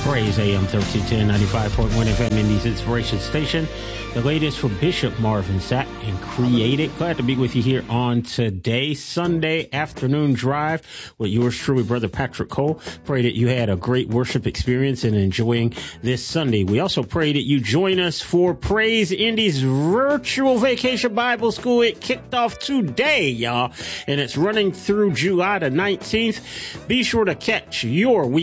Praise AM 1310, 95.1 FM Indies Inspiration Station. The latest for Bishop Marvin Sapp and Created. Glad to be with you here on today, Sunday afternoon drive with yours truly, Brother Patrick Cole. Pray that you had a great worship experience and enjoying this Sunday. We also pray that you join us for Praise Indy's virtual vacation Bible school. It kicked off today, y'all, and it's running through July the 19th. Be sure to catch your week